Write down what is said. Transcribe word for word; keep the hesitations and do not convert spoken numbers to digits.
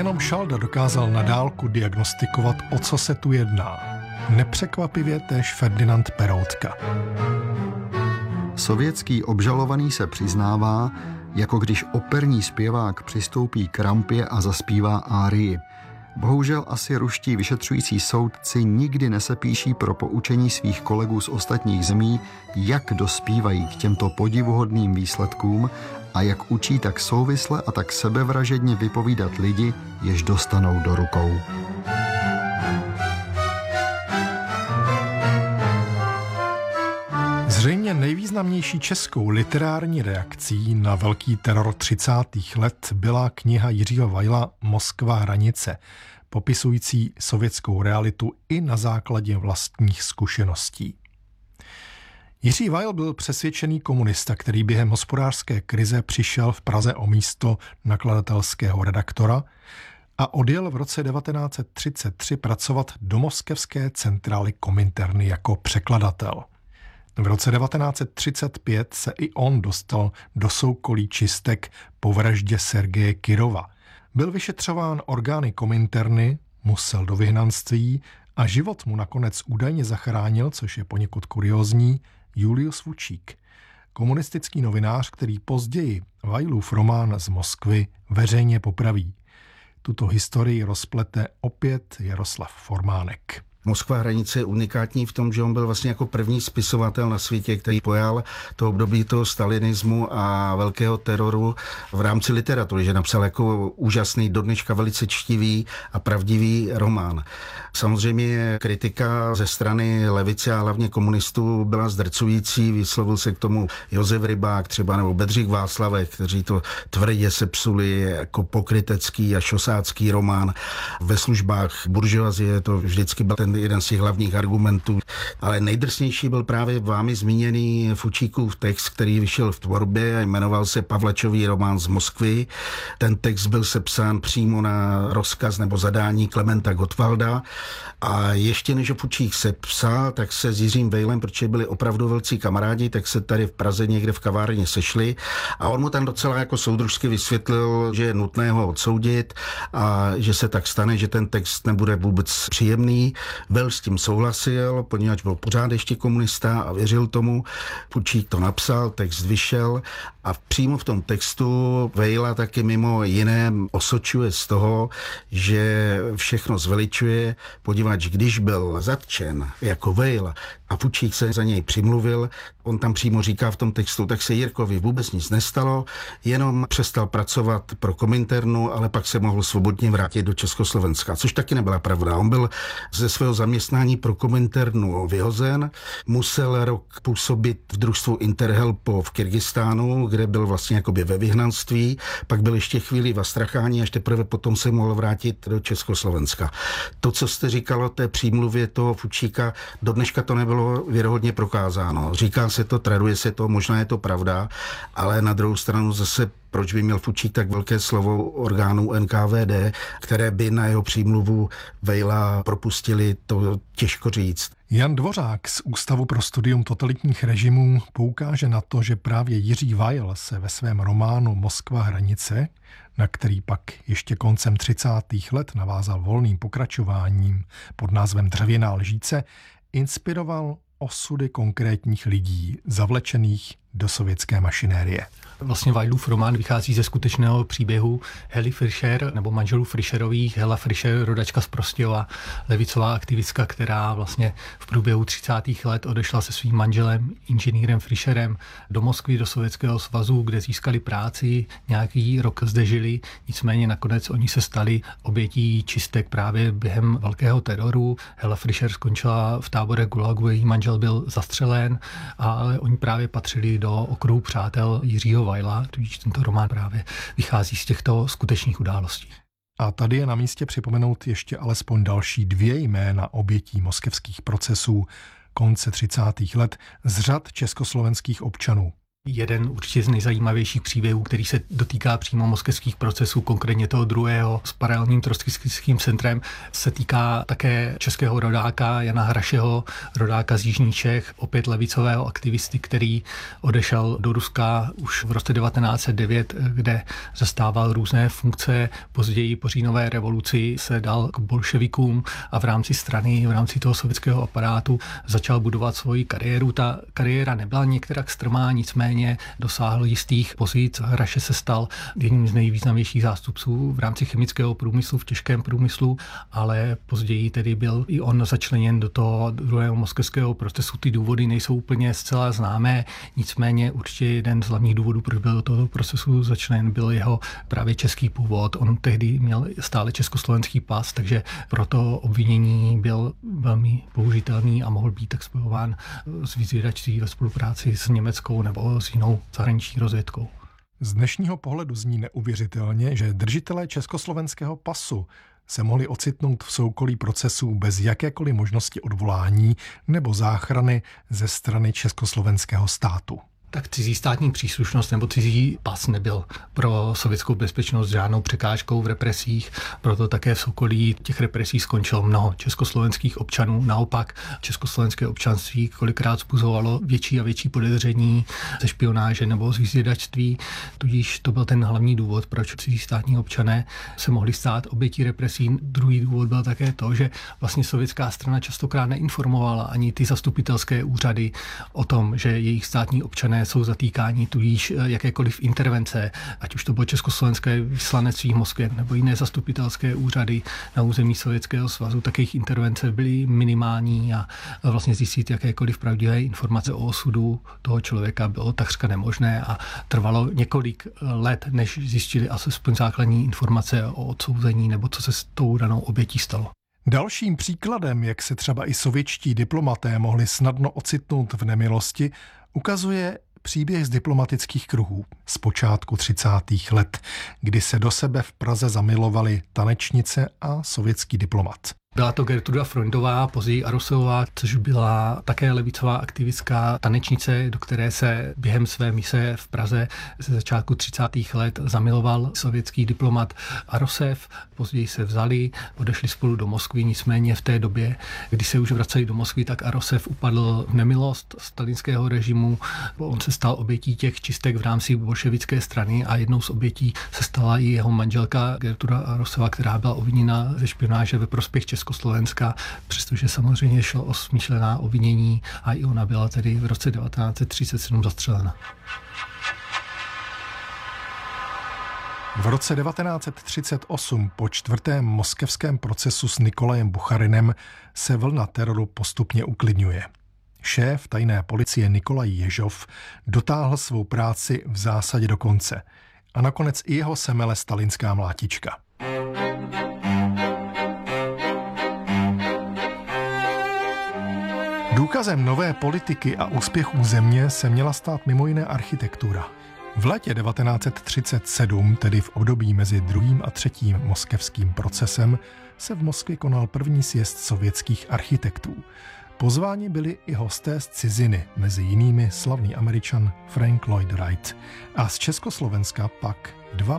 Jenom Šalda dokázal na dálku diagnostikovat, o co se tu jedná. Nepřekvapivě též Ferdinand Peroutka. Sovětský obžalovaný se přiznává, jako když operní zpěvák přistoupí k rampě a zaspívá árii. Bohužel asi ruští vyšetřující soudci nikdy nesepíší pro poučení svých kolegů z ostatních zemí, jak dospívají k těmto podivuhodným výsledkům a jak učí tak souvisle a tak sebevražedně vypovídat lidi, jež dostanou do rukou. Zřejmě nejvýznamnější českou literární reakcí na velký teror třicátých let byla kniha Jiřího Weila Moskva hranice, popisující sovětskou realitu i na základě vlastních zkušeností. Jiří Weil byl přesvědčený komunista, který během hospodářské krize přišel v Praze o místo nakladatelského redaktora a odjel v roce devatenáct set třicet tři pracovat do moskevské centrály Kominterny jako překladatel. V roce devatenáct set třicet pět se i on dostal do soukolí čistek po vraždě Sergeje Kirova. Byl vyšetřován orgány Kominterny, musel do vyhnanství a život mu nakonec údajně zachránil, což je poněkud kuriózní, Julius Vučík, komunistický novinář, který později Weilův román z Moskvy veřejně popraví. Tuto historii rozplete opět Jaroslav Formánek. Moskva hranice je unikátní v tom, že on byl vlastně jako první spisovatel na světě, který pojal to období toho stalinismu a velkého teroru v rámci literatury, že napsal jako úžasný, dodneška velice čtivý a pravdivý román. Samozřejmě kritika ze strany levice a hlavně komunistů byla zdrcující, vyslovil se k tomu Josef Rybák třeba nebo Bedřich Václavek, kteří to tvrdě sepsuli jako pokrytecký a šosácký román. Ve službách buržoazie to vždycky byl ten jeden z těch hlavních argumentů. Ale nejdrsnější byl právě vámi zmíněný Fučíkův text, který vyšel v tvorbě a jmenoval se Pavlačový román z Moskvy. Ten text byl sepsán přímo na rozkaz nebo zadání Klementa Gottwalda. A ještě než ho Fučík sepsal, tak se s Jiřím Weilem, protože byli opravdu velcí kamarádi, tak se tady v Praze někde v kavárně sešli a on mu tam docela jako soudružsky vysvětlil, že je nutné ho odsoudit a že se tak stane, že ten text nebude vůbec příjemný. Weil s tím souhlasil, poněvadž byl pořád ještě komunista a věřil tomu. Fučík to napsal, text vyšel a přímo v tom textu Weila taky mimo jiné osočuje z toho, že všechno zveličuje, poněvadž když byl zatčen jako Weil a Fučík se za něj přimluvil, on tam přímo říká v tom textu, tak se Jirkovi vůbec nic nestalo, jenom přestal pracovat pro Kominternu, ale pak se mohl svobodně vrátit do Československa, což taky nebyla pravda. On byl ze svého zaměstnání pro Kominternu vyhozen, musel rok působit v družstvu Interhelpo v Kyrgyzstánu, kde byl vlastně jakoby ve vyhnanství, pak byl ještě chvíli v Astracháni, až teprve potom se mohl vrátit do Československa. To, co jste říkal o té přímluvě toho Fučíka, do dneška to nebylo věrohodně prokázáno. Říká se to, traduje se to, možná je to pravda, ale na druhou stranu zase proč by měl Fučík tak velké slovo orgánů N K V D, které by na jeho přímluvu Weila propustili, to těžko říct. Jan Dvořák z Ústavu pro studium totalitních režimů poukáže na to, že právě Jiří Weil se ve svém románu Moskva hranice, na který pak ještě koncem třicátých let navázal volným pokračováním pod názvem Dřevěná lžíce, inspiroval osudy konkrétních lidí zavlečených do sovětské mašinérie. Vlastně Weilův román vychází ze skutečného příběhu Hely Fischer nebo manželů Fischerových. Hela Fischer, rodačka z Prostějova, levicová aktivistka, která vlastně v průběhu třicátých let odešla se svým manželem, inženýrem Fischerem, do Moskvy, do Sovětského svazu, kde získali práci, nějaký rok zde žili, nicméně nakonec oni se stali obětí čistek právě během velkého teroru. Hela Fischer skončila v táboře Gulagu, její manžel byl zastřelen, ale oni právě patřili do okruhu přátel Jiřího Weila, tudíž tento román právě vychází z těchto skutečných událostí. A tady je na místě připomenout ještě alespoň další dvě jména obětí moskevských procesů konce třicátých let z řad československých občanů. Jeden určitě z nejzajímavějších příběhů, který se dotýká přímo moskevských procesů, konkrétně toho druhého s paralelním trotskijským centrem, se týká také českého rodáka Jana Hrašeho, rodáka z jižních Čech, opět levicového aktivisty, který odešel do Ruska už v roce devatenáct set devět, kde zastával různé funkce. Později po říjnové revoluci se dal k bolševikům a v rámci strany, v rámci toho sovětského aparátu začal budovat svoji kariéru. Ta kariéra nebyla některak strmá, nicméně dosáhl jistých pozic. Hraše se stal jedním z nejvýznamnějších zástupců v rámci chemického průmyslu, v těžkém průmyslu, ale později tedy byl i on začleněn do toho druhého moskevského procesu. Ty důvody nejsou úplně zcela známé, nicméně určitě jeden z hlavních důvodů, proč byl do toho procesu začleněn, byl jeho právě český původ. On tehdy měl stále československý pas, takže proto obvinění byl velmi použitelný a mohl být tak spojován s vyzvědačství ve spolupráci s německou nebo s jinou zahraniční rozvědkou. Z dnešního pohledu zní neuvěřitelně, že držitelé československého pasu se mohli ocitnout v soukolí procesů bez jakékoliv možnosti odvolání nebo záchrany ze strany československého státu. Tak cizí státní příslušnost nebo cizí pas nebyl pro sovětskou bezpečnost žádnou překážkou v represích, proto také v soukolí těch represí skončilo mnoho československých občanů. Naopak československé občanství kolikrát způsobovalo větší a větší podezření ze špionáže nebo z vyzvědačství, tudíž to byl ten hlavní důvod, proč cizí státní občané se mohli stát obětí represí. Druhý důvod byl také to, že vlastně sovětská strana častokrát neinformovala ani ty zastupitelské úřady o tom, že jejich státní občané jsou zatýkáni, tudíž jakékoliv intervence, ať už to bylo československé vyslanectví v Moskvě nebo jiné zastupitelské úřady na území Sovětského svazu, tak jejich intervence byly minimální a vlastně zjistit jakékoliv pravdivé informace o osudu toho člověka bylo takřka nemožné a trvalo několik let, než zjistili aspoň základní informace o odsouzení nebo co se s tou danou obětí stalo. Dalším příkladem, jak se třeba i sovětští diplomaté mohli snadno ocitnout v nemilosti, ukazuje příběh z diplomatických kruhů z počátku třicátých let, kdy se do sebe v Praze zamilovali tanečnice a sovětský diplomat. Byla to Gertruda Freundová, později Arosová, což byla také levicová aktivistka tanečnice, do které se během své mise v Praze ze začátku třicátých let zamiloval sovětský diplomat Arosev. Později se vzali, odešli spolu do Moskvy, nicméně v té době, kdy se už vraceli do Moskvy, tak Arosev upadl v nemilost stalinského režimu. On se stal obětí těch čistek v rámci bolševické strany a jednou z obětí se stala i jeho manželka Gertruda Arosová, která byla obviněna ze špionáže ve prospěch Československa, přestože samozřejmě šlo o smyšlená obvinění a i ona byla tedy v roce devatenáct set třicet sedm zastřelena. V roce devatenáct set třicet osm po čtvrtém moskevském procesu s Nikolajem Bucharinem se vlna teroru postupně uklidňuje. Šéf tajné policie Nikolaj Ježov dotáhl svou práci v zásadě do konce a nakonec i jeho semele stalinská mlátička. Důkazem nové politiky a úspěchů země se měla stát mimo jiné architektura. V létě devatenáct set třicet sedm, tedy v období mezi druhým a třetím moskevským procesem, se v Moskvě konal první sjezd sovětských architektů. Pozváni byli i hosté z ciziny, mezi jinými slavný Američan Frank Lloyd Wright. A z Československa pak dva